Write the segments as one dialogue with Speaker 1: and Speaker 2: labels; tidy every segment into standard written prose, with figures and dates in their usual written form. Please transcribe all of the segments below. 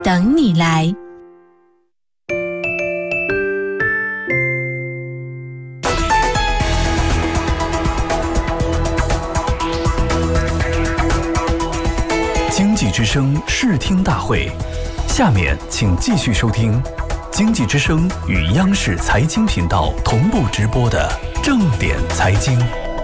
Speaker 1: 等你来。
Speaker 2: 经济之声视听大会，下面请继续收听经济之声与央视财经频道同步直播的正点财经。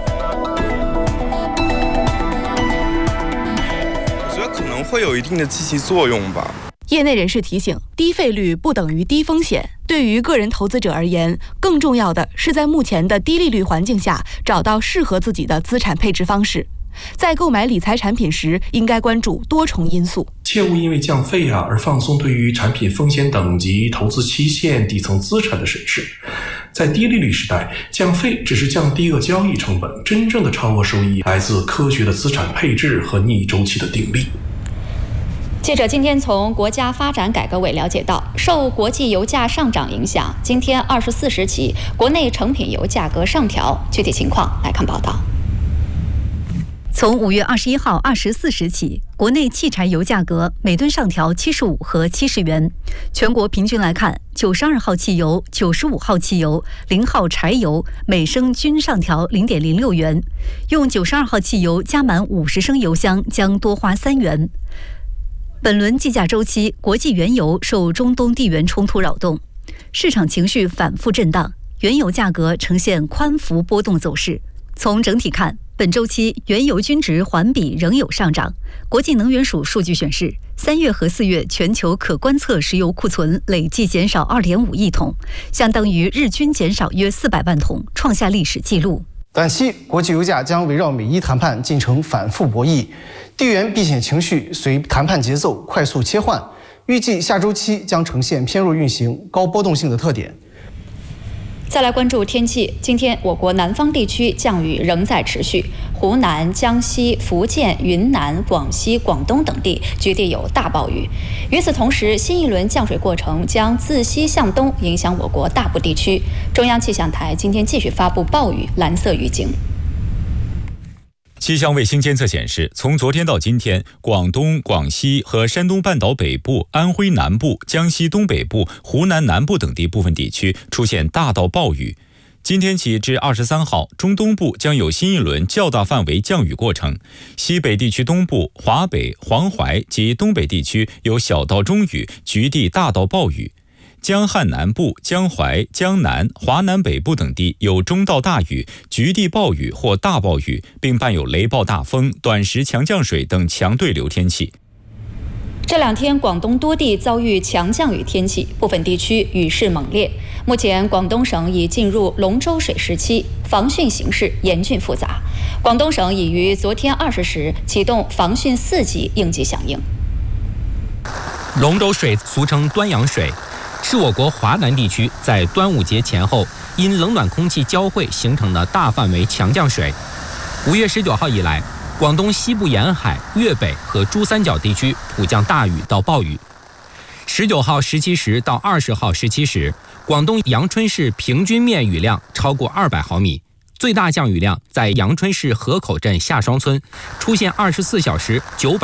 Speaker 3: 我觉得可能会有一定的积极作用吧。
Speaker 1: 业内人士提醒，低费率不等于低风险。对于个人投资者而言，更重要的是在目前的低利率环境下，找到适合自己的资产配置方式。在购买理财产品时，应该关注多重因素，
Speaker 4: 切勿因为降费而放松对于产品风险等级、投资期限、底层资产的审视。在低利率时代，降费只是降低了交易成本，真正的超额收益来自科学的资产配置和逆周期的定力。
Speaker 5: 记者今天从国家发展改革委了解到，受国际油价上涨影响，今天24时起，国内成品油价格上调。具体情况来看报道。
Speaker 6: 从5月21号24时起，国内汽柴油价格每吨上调75和70元。全国平均来看，92号汽油、95号汽油、0号柴油每升均上调0.06元。用92号汽油加满50升油箱将多花3元。本轮计价周期，国际原油受中东地缘冲突扰动，市场情绪反复震荡，原油价格呈现宽幅波动走势。从整体看，本周期原油均值环比仍有上涨。国际能源署数据显示，3月和4月全球可观测石油库存累计减少2.5亿桶，相当于日均减少约400万桶，创下历史纪录。
Speaker 7: 短期国际油价将围绕美伊谈判进程反复博弈，地缘避险情绪随谈判节奏快速切换，预计下周期将呈现偏弱运行、高波动性的特点。
Speaker 5: 再来关注天气，今天我国南方地区降雨仍在持续，湖南、江西、福建、云南、广西、广东等地局地有大暴雨。与此同时，新一轮降水过程将自西向东影响我国大部地区。中央气象台今天继续发布暴雨蓝色预警。
Speaker 8: 气象卫星监测显示，从昨天到今天，广东、广西和山东半岛北部、安徽南部、江西东北部、湖南南部等地部分地区出现大到暴雨。今天起至23号，中东部将有新一轮较大范围降雨过程，西北地区东部、华北、黄淮及东北地区有小到中雨，局地大到暴雨。江汉南部、江淮、江南、华南北部等地有中到大雨，局地暴雨或大暴雨，并伴有雷暴大风、短时强降水等强对流天气。
Speaker 5: 这两天，广东多地遭遇强降雨天气，部分地区雨势猛烈。目前，广东省已进入龙舟水时期，防汛形势严峻复杂。广东省已于昨天20时启动防汛4级应急响应。
Speaker 9: 龙舟水俗称端阳水，是我国华南地区在端午节前后因冷暖空气交汇形成的大范围强降水。5月19号以来，广东西部沿海、粤北和珠三角地区普降大雨到暴雨。19号17时到20号17时，广东阳春市平均面雨量超过200毫米，最大降雨量在阳春市河口镇下双村出现24小时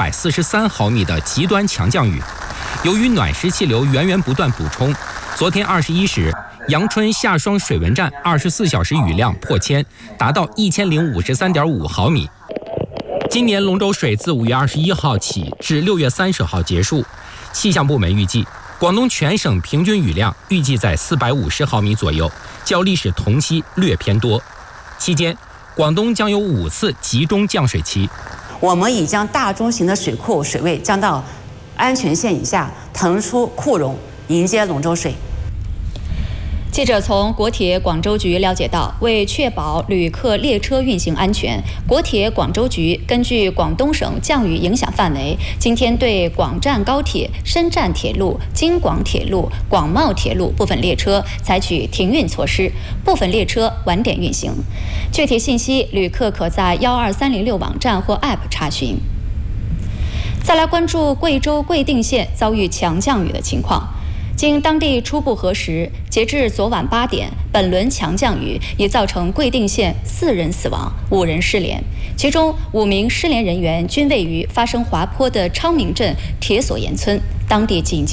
Speaker 9: 943毫米的极端强降雨。由于暖湿气流源源不断补充，昨天21时，阳春下双水文站24小时雨量破千，达到1053.5毫米。今年龙舟水自5月21号起至6月30号结束，气象部门预计，广东全省平均雨量预计在450毫米左右，较历史同期略偏多。期间，广东将有5次集中降水期。
Speaker 10: 我们已将大中型的水库水位降到安全线以下，腾出库容，迎接龙舟水。
Speaker 5: 记者从国铁广州局了解到，为确保旅客列车运行安全，国铁广州局根据广东省降雨影响范围，今天对广湛高铁、深湛铁路、京广铁路、广茂铁路部分列车采取停运措施，部分列车晚点运行。具体信息，旅客可在12306网站或 App 查询。再来关注贵州贵定县遭遇强降雨的情况。 经当地初步核实，截至昨晚8点，本轮强降雨已造成贵定县4人死亡，5人失联，其中5名失联人员均位于发生滑坡的昌明镇铁索岩村，当地紧急